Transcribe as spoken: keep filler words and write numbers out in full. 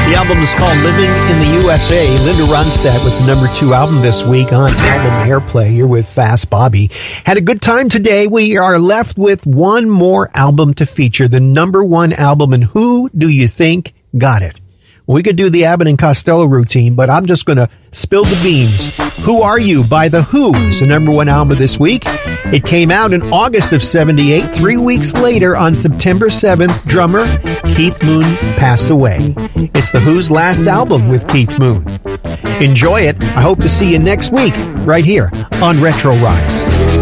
The album is called Living in the U S A. Linda Ronstadt with the number two album this week on Album Airplay. You're with Fast Bobby. Had a good time today. We are left with one more album to feature, the number one album, and who do you think got it? We could do the Abbott and Costello routine, but I'm just going to spill the beans. Who Are You by The Who is the number one album this week. It came out in August of seventy-eight. Three weeks later, on September seventh, drummer Keith Moon passed away. It's The Who's last album with Keith Moon. Enjoy it. I hope to see you next week right here on Retro Rocks.